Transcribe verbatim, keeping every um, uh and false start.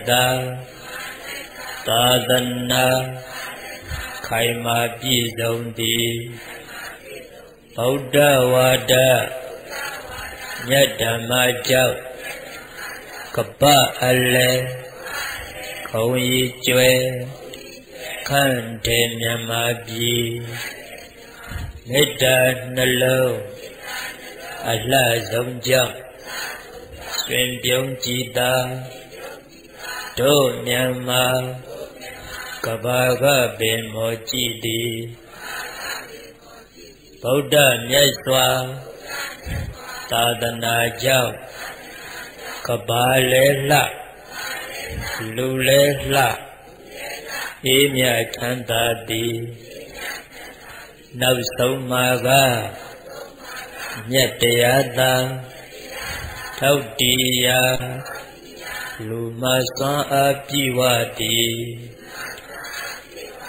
သာသာသနာခိုင်မာပြည့်စုံသည်ဗုဒ္ဓဝါဒမြတ်ဓမ္မကြောင့်ကပ္ပအလဲခုံရီကျွဲခန့်ထေမြတ်မာပြည်မေတ္တာနှလုံးအလှဆုံးကြောင့်တွင်ပြုံးကြည်သာတို့မြန်မာကဘာကပင်မောကြည်သည်ဗုဒ္ဓမြတ်စွာသာသနာကြောင့်ကဘာလဲလှလူလဲလှအေးမြတ်ချမ်းသာသည်နောက်ဆုံးမှာကမြတ်တရားသာထောက်တည်ရာလူမစွမ်းအားပြည့်ဝသည်